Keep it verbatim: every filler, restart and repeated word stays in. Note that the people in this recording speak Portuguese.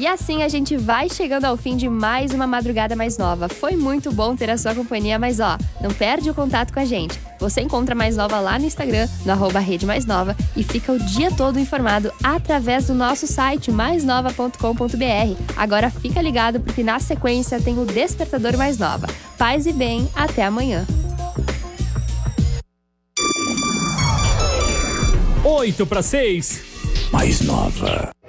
E assim a gente vai chegando ao fim de mais uma Madrugada Mais Nova. Foi muito bom ter a sua companhia, mas ó, não perde o contato com a gente. Você encontra Mais Nova lá no Instagram, no arroba Rede Mais Nova, e fica o dia todo informado através do nosso site mais nova ponto com ponto b r. Agora fica ligado porque na sequência tem o Despertador Mais Nova. Paz e bem, até amanhã. Oito para seis. Mais Nova.